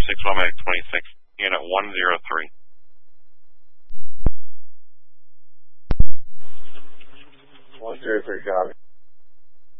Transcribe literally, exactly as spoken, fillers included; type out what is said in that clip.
twenty-six, one medic twenty-six, unit one zero three. one zero three, copy.